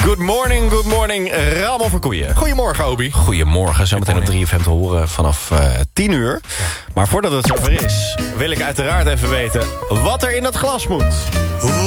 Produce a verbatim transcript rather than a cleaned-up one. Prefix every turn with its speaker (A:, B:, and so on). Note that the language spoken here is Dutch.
A: Good morning, good morning, Ramon Verkoeien.
B: Goedemorgen, Obi.
A: Goedemorgen, zometeen op drie F M te horen vanaf uh, tien uur. Maar voordat het zover is, wil ik uiteraard even weten wat er in dat glas moet.